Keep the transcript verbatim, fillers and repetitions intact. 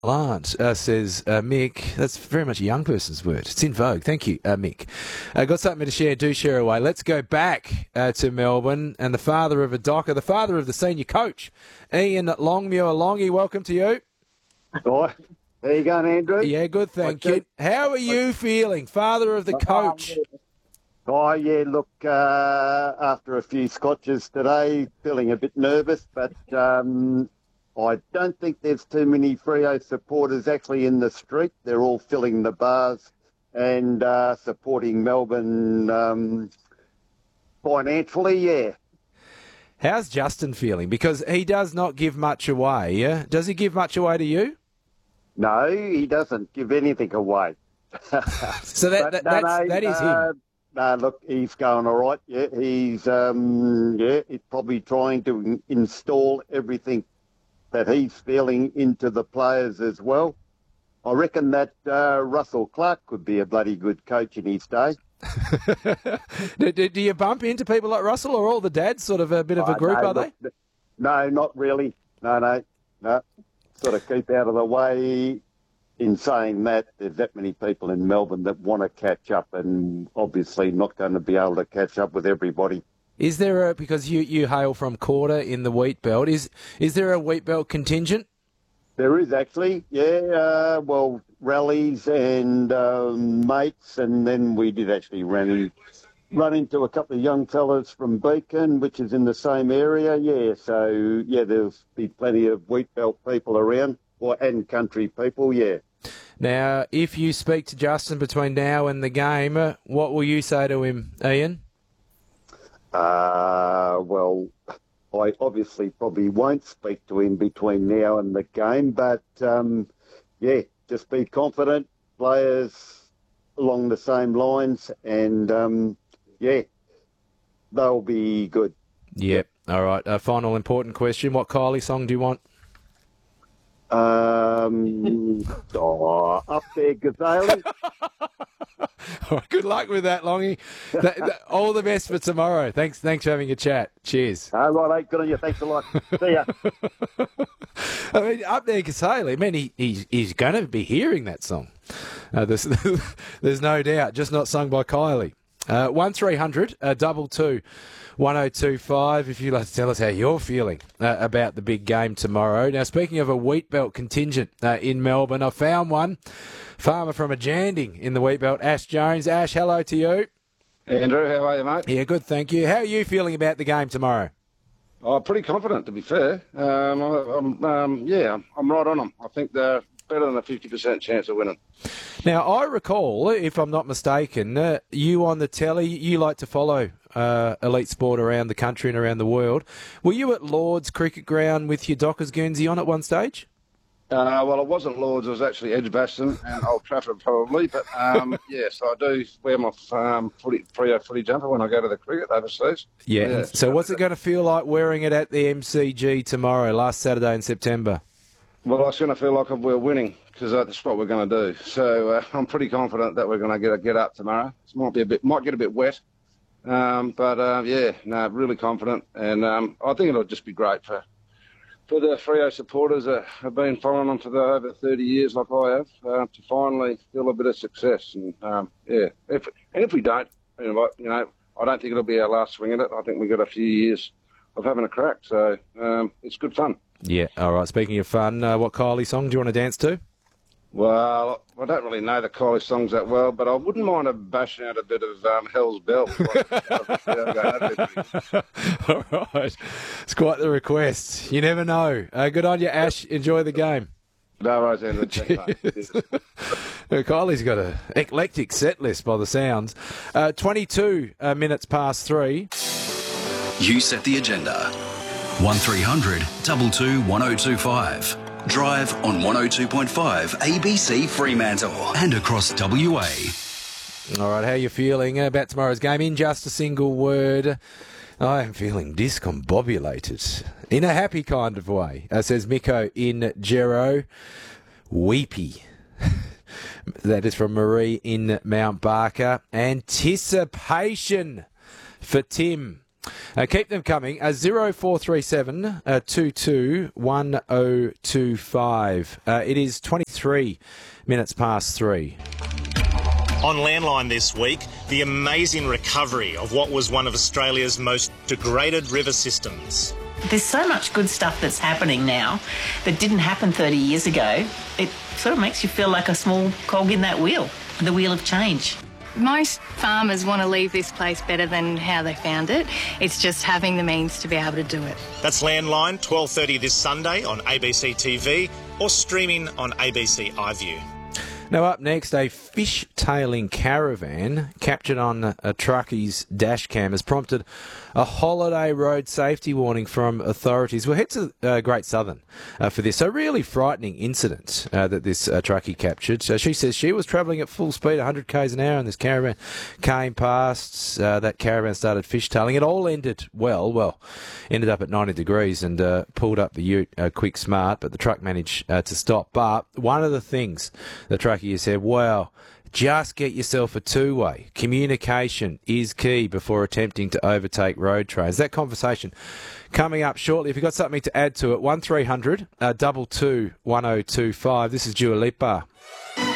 Lant, uh, says uh, Mick. That's very much a young person's word. It's in vogue. Thank you, uh, Mick. Uh, got something to share? Do share away. Let's go back uh, to Melbourne and the father of a docker, the father of the senior coach, Ian Longmuir. Longy, welcome to you. Hi. How you going, Andrew? Yeah, good, thank you. How are you feeling, father of the coach? Oh, yeah, look, uh, after a few scotches today, feeling a bit nervous, but um, I don't think there's too many Freo supporters actually in the street. They're all filling the bars and uh, supporting Melbourne um, financially, yeah. How's Justin feeling? Because he does not give much away, yeah? Does he give much away to you? No, he doesn't give anything away. So that, that, no, that's, no, that is uh, him. No, look, he's going all right. Yeah, he's um, yeah, he's probably trying to in- install everything that he's feeling into the players as well. I reckon that uh, Russell Clark could be a bloody good coach in his day. do, do, do you bump into people like Russell, or all the dads sort of a bit of a Oh, group, no, are look, they? No, not really. No, no, no. Sort of keep out of the way. In saying that, there's that many people in Melbourne that want to catch up and obviously not going to be able to catch up with everybody. Is there a, because you, you hail from Quarter in the wheat belt, is is there a wheat belt contingent? There is actually, yeah, uh, well, rallies and um, mates, and then we did actually run, in, run into a couple of young fellas from Beacon, which is in the same area, yeah, so, yeah, there'll be plenty of wheat belt people around, or and country people, yeah. Now, if you speak to Justin between now and the game, uh, what will you say to him, Ian? Uh, well, I obviously probably won't speak to him between now and the game, but, um, yeah, just be confident, players along the same lines, and, um, yeah, they'll be good. Yep. All right. A final important question. What Kylie song do you want? Um, oh, up there, Gazelle. All right, good luck with that, Longy. That, that, all the best for tomorrow. Thanks thanks for having a chat. Cheers. All right, mate. Good on you. Thanks a lot. See ya. I mean, up there, Casale. I mean, he, he's, he's going to be hearing that song. Uh, there's, there's no doubt. Just not sung by Kylie. Uh, one three hundred, uh, double two, one oh two five. If you'd like to tell us how you're feeling uh, about the big game tomorrow. Now, speaking of a wheat belt contingent uh, in Melbourne, I found one. Farmer from a Janding in the wheat belt, Ash Jones. Ash, hello to you. Andrew, how are you, mate? Yeah, good, thank you. How are you feeling about the game tomorrow? Oh, pretty confident, to be fair. Um, I, I'm, um, yeah, I'm right on them. I think they're better than a fifty percent chance of winning. Now, I recall, if I'm not mistaken, uh, you on the telly, you like to follow uh, elite sport around the country and around the world. Were you at Lord's Cricket Ground with your Dockers Guernsey on at one stage? Uh, well, it wasn't Lord's, it was actually Edgbaston and Old Trafford probably. But, um, yes, I do wear my um, footy, Freo footy jumper when I go to the cricket overseas. Yeah. yeah. So what's it going to feel like wearing it at the M C G tomorrow, last Saturday in September? Well, it's going to feel like we're winning because that's what we're going to do. So uh, I'm pretty confident that we're going to get get up tomorrow. It might be a bit, might get a bit wet, um, but uh, yeah, no, really confident, and um, I think it'll just be great for for the Freo supporters that have been following them for the over thirty years, like I have, uh, to finally feel a bit of success. And um, yeah, if and if we don't, you know, you know, I don't think it'll be our last swing at it. I think we've got a few years of having a crack, so um, it's good fun. Yeah, all right. Speaking of fun, uh, what Kylie song do you want to dance to? Well, I don't really know the Kylie songs that well, but I wouldn't mind a bashing out a bit of um, Hell's Bell. All right. It's quite the request. You never know. Uh, good on you, Ash. Enjoy the game. No worries, Andrew. Kylie's got an eclectic set list by the sounds. Uh, twenty-two uh, minutes past three. You set the agenda. one three hundred two two one oh two five. Drive on one oh two point five A B C Fremantle and across W A. All right, how are you feeling about tomorrow's game? In just a single word, I am feeling discombobulated. In a happy kind of way, uh, says Miko in Gero. Weepy. That is from Marie in Mount Barker. Anticipation for Tim Uh, keep them coming. Uh, zero four three seven two two one zero two five. Uh, it is twenty-three minutes past three. On Landline this week, the amazing recovery of what was one of Australia's most degraded river systems. There's so much good stuff that's happening now that didn't happen thirty years ago. It sort of makes you feel like a small cog in that wheel, the wheel of change. Most farmers want to leave this place better than how they found it. It's just having the means to be able to do it. That's Landline, twelve thirty this Sunday on A B C T V or streaming on A B C iView. Now up next, a fish-tailing caravan captured on a truckie's dash cam has prompted a holiday road safety warning from authorities. We'll head to uh, Great Southern uh, for this. A really frightening incident uh, that this uh, truckie captured. So she says she was travelling at full speed, one hundred kays an hour, and this caravan came past. Uh, that caravan started fishtailing. It all ended well. Well, ended up at ninety degrees and uh, pulled up the ute uh, quick smart, but the truck managed uh, to stop. But one of the things the truckie has said, well, just get yourself a two-way. Communication is key before attempting to overtake road trains. That conversation coming up shortly. If you've got something to add to it, one three hundred two two one zero two five. This is Dua Lipa.